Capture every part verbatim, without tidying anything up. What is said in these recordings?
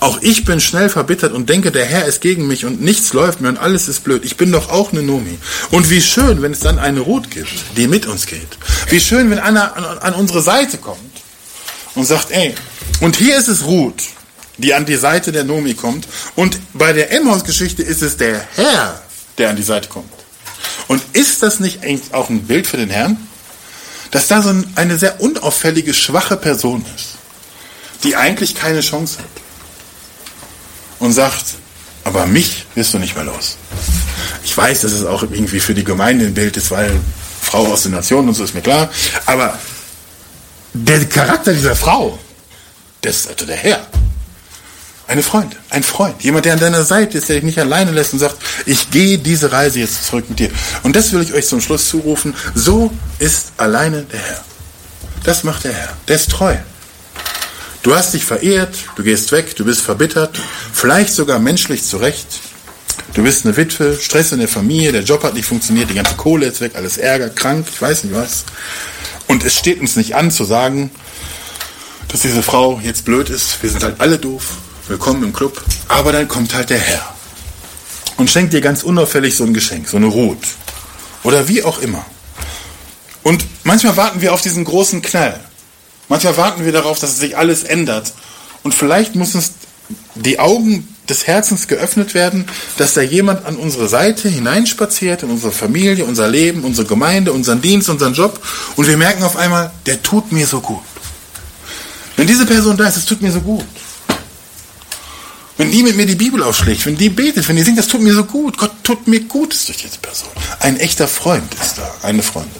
Auch ich bin schnell verbittert und denke, der Herr ist gegen mich und nichts läuft mir und alles ist blöd. Ich bin doch auch eine Nomi. Und wie schön, wenn es dann eine Ruth gibt, die mit uns geht. Wie schön, wenn einer an, an unsere Seite kommt und sagt, ey, und hier ist es Ruth, die an die Seite der Nomi kommt. Und bei der Emmaus-Geschichte ist es der Herr, der an die Seite kommt. Und ist das nicht eigentlich auch ein Bild für den Herrn? Dass da so eine sehr unauffällige, schwache Person ist, die eigentlich keine Chance hat. Und sagt, aber mich wirst du nicht mehr los. Ich weiß, dass es auch irgendwie für die Gemeinde ein Bild ist, weil Frau aus den Nationen und so ist mir klar. Aber der Charakter dieser Frau, das ist also der Herr. Eine Freundin, ein Freund. Jemand, der an deiner Seite ist, der dich nicht alleine lässt und sagt, ich gehe diese Reise jetzt zurück mit dir. Und das will ich euch zum Schluss zurufen. So ist alleine der Herr. Das macht der Herr. Der ist treu. Du hast dich verehrt, du gehst weg, du bist verbittert, vielleicht sogar menschlich zurecht. Du bist eine Witwe, Stress in der Familie, der Job hat nicht funktioniert, die ganze Kohle ist weg, alles Ärger, krank, ich weiß nicht was. Und es steht uns nicht an zu sagen, dass diese Frau jetzt blöd ist, wir sind halt alle doof, willkommen im Club. Aber dann kommt halt der Herr und schenkt dir ganz unauffällig so ein Geschenk, so eine Ruth. Oder wie auch immer. Und manchmal warten wir auf diesen großen Knall. Manchmal warten wir darauf, dass sich alles ändert. Und vielleicht muss uns die Augen des Herzens geöffnet werden, dass da jemand an unsere Seite hineinspaziert, in unsere Familie, unser Leben, unsere Gemeinde, unseren Dienst, unseren Job. Und wir merken auf einmal, der tut mir so gut. Wenn diese Person da ist, es tut mir so gut. Wenn die mit mir die Bibel aufschlägt, wenn die betet, wenn die singt, das tut mir so gut. Gott tut mir Gutes durch diese Person. Ein echter Freund ist da, eine Freundin.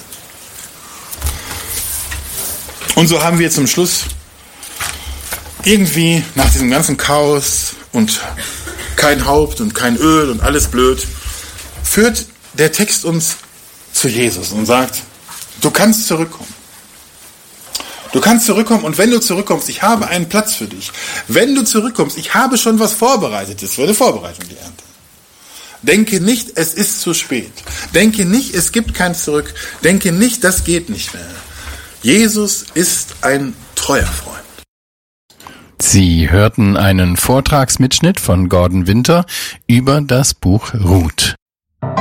Und so haben wir zum Schluss irgendwie nach diesem ganzen Chaos und kein Haupt und kein Öl und alles blöd, führt der Text uns zu Jesus und sagt, du kannst zurückkommen. Du kannst zurückkommen und wenn du zurückkommst, ich habe einen Platz für dich. Wenn du zurückkommst, ich habe schon was Vorbereitetes für eine Vorbereitung, die Ernte. Denke nicht, es ist zu spät. Denke nicht, es gibt kein Zurück. Denke nicht, das geht nicht mehr. Jesus ist ein treuer Freund. Sie hörten einen Vortragsmitschnitt von Gordon Winter über das Buch Ruth.